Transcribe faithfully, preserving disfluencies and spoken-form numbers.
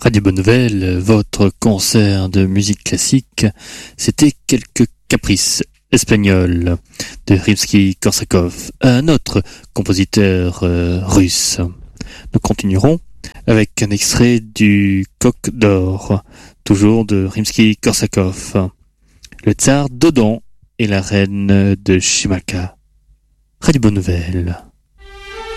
Radio Bonne Nouvelle, votre concert de musique classique, c'était quelques caprices espagnols de Rimsky-Korsakov, un autre compositeur euh, russe. Nous continuerons avec un extrait du Coq d'or, toujours de Rimsky-Korsakov, le tsar Dodon et la reine de Chimaka. Radio Bonne Nouvelle.